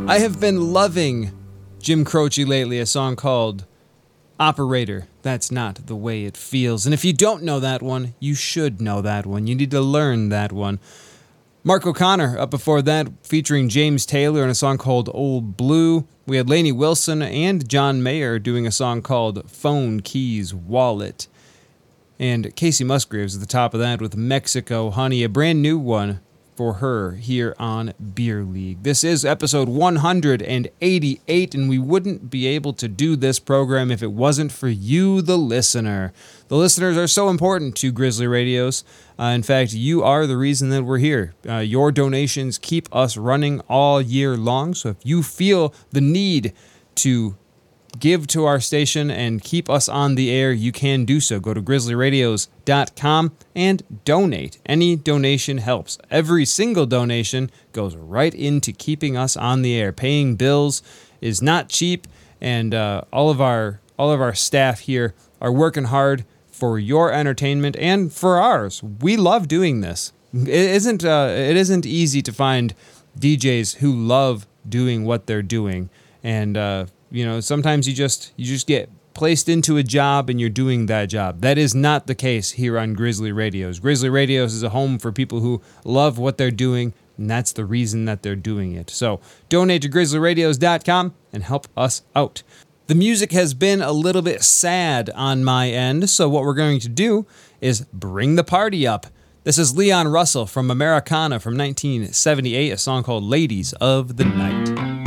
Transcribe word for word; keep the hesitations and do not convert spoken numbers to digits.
I have been loving Jim Croce lately, a song called Operator. That's not the way it feels. And if you don't know that one, you should know that one. You need to learn that one. Mark O'Connor up before that, featuring James Taylor in a song called Old Blue. We had Lainey Wilson and John Mayer doing a song called Phone Keys Wallet. And Casey Musgraves at the top of that with Mexico Honey, a brand new one for her here on Beer League. This is episode one hundred eighty-eight, and we wouldn't be able to do this program if it wasn't for you, the listener. The listeners are so important to Grizzly Radios. Uh, in fact, you are the reason that we're here. Uh, your donations keep us running all year long, so if you feel the need to give to our station and keep us on the air, you can do so. Go to grizzly radios dot com and donate. Any donation helps. Every single donation goes right into keeping us on the air. Paying bills is not cheap, and uh, all of our all of our staff here are working hard for your entertainment and for ours. We love doing this. It isn't uh, it isn't easy to find D Js who love doing what they're doing, and uh, you know, sometimes you just you just get placed into a job and you're doing that job. That is not the case here on Grizzly Radios. Grizzly Radios is a home for people who love what they're doing, and that's the reason that they're doing it. So donate to grizzly radios dot com and help us out. The music has been a little bit sad on my end, so what we're going to do is bring the party up. This is Leon Russell from Americana from nineteen seventy-eight, a song called Ladies of the Night.